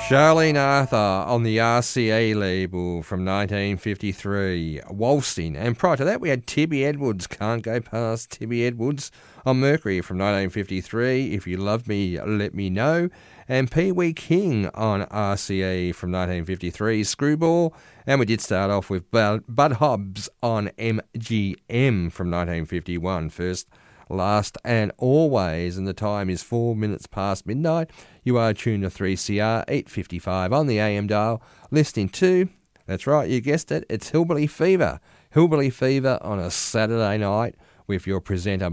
Charlene Arthur on the RCA label from 1953, Waltzing. And prior to that, we had Tibby Edwards, Can't Go Past Tibby Edwards, on Mercury from 1953, If You Love Me, Let Me Know. And Pee Wee King on RCA from 1953, Screwball. And we did start off with Bud Hobbs on MGM from 1951, First, Last and Always, and the time is 4 minutes past midnight. You are tuned to 3CR 855 on the AM dial, listening to, that's right, you guessed it, it's Hillbilly Fever. Hillbilly Fever on a Saturday night with your presenter